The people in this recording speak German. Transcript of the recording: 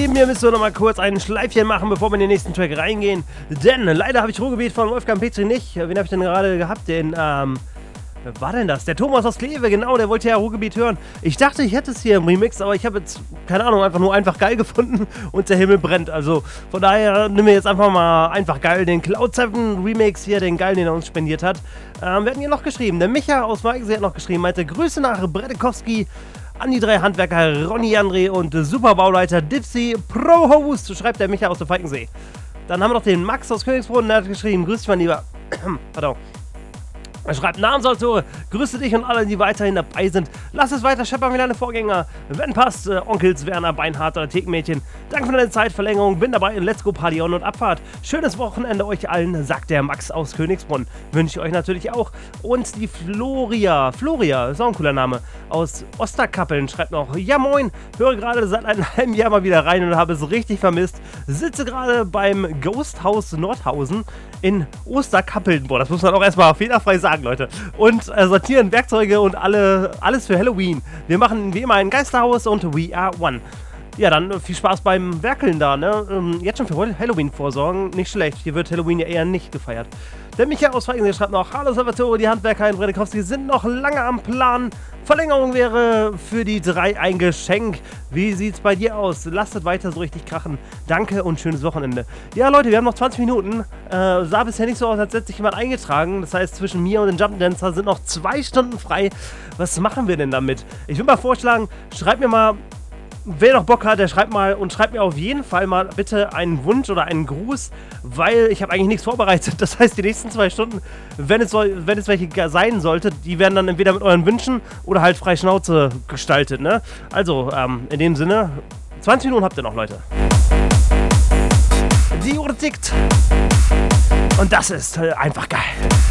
Nebenher müssen wir noch mal kurz ein Schleifchen machen, bevor wir in den nächsten Track reingehen. Denn leider habe ich Ruhrgebiet von Wolfgang Petri nicht. Wen habe ich denn gerade gehabt? Den, wer war denn das? Der Thomas aus Kleve, genau, der wollte ja Ruhrgebiet hören. Ich dachte, ich hätte es hier im Remix, aber ich habe jetzt, keine Ahnung, einfach geil gefunden und der Himmel brennt. Also von daher nehmen wir jetzt einfach mal einfach geil den Cloud 7 Remix hier, den geilen, den er uns spendiert hat. Wir hatten hier noch geschrieben, der Micha aus Weichensee hat noch geschrieben, meinte Grüße nach Bredekowski an die 3 Handwerker Ronny André und Superbauleiter Dipsy Pro Host, schreibt der Micha aus der Falkensee. Dann haben wir noch den Max aus Königsbrunn, der hat geschrieben, grüß dich mein Lieber. Pardon. Er schreibt Namensautor, grüße dich und alle, die weiterhin dabei sind. Lass es weiter scheppern wie deine Vorgänger. Wenn passt, Onkels Werner, Beinhardt oder Thekenmädchen. Danke für deine Zeitverlängerung, bin dabei in Let's Go Party On und Abfahrt. Schönes Wochenende euch allen, sagt der Max aus Königsbrunn. Wünsche ich euch natürlich auch. Und die Floria, ist auch ein cooler Name, aus Osterkappeln schreibt noch, ja moin, höre gerade seit einem halben Jahr mal wieder rein und habe es richtig vermisst. Sitze gerade beim Ghost House Nordhausen in Osterkappeln. Boah, das muss man auch erstmal fehlerfrei sagen, Leute. Und sortieren Werkzeuge und alles für Halloween. Wir machen wie immer ein Geisterhaus und we are one. Ja, dann viel Spaß beim Werkeln da, ne? Jetzt schon für Halloween vorsorgen, nicht schlecht. Hier wird Halloween ja eher nicht gefeiert. Der Michael aus Falkensee schreibt noch, hallo Salvatore, die Handwerker in Bredekowski sind noch lange am Plan. Verlängerung wäre für die 3 ein Geschenk. Wie sieht's bei dir aus? Lasst es weiter so richtig krachen. Danke und schönes Wochenende. Ja, Leute, wir haben noch 20 Minuten. Sah bisher nicht so aus, als hätte sich jemand eingetragen. Das heißt, zwischen mir und den Jump Dancer sind noch 2 Stunden frei. Was machen wir denn damit? Ich würde mal vorschlagen, schreibt mir mal, wer noch Bock hat, der schreibt mal und schreibt mir auf jeden Fall mal bitte einen Wunsch oder einen Gruß, weil ich habe eigentlich nichts vorbereitet. Das heißt, die nächsten 2 Stunden, wenn es welche sein sollte, die werden dann entweder mit euren Wünschen oder halt frei Schnauze gestaltet, ne? Also, in dem Sinne, 20 Minuten habt ihr noch, Leute. Die Uhr tickt. Und das ist einfach geil.